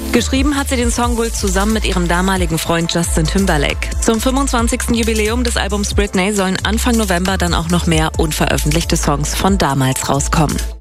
Geschrieben hat sie den Song wohl zusammen mit ihrem damaligen Freund Justin Timberlake. Zum 25. Jubiläum des Albums Britney sollen Anfang November dann auch noch mehr unveröffentlichte Songs von damals rauskommen.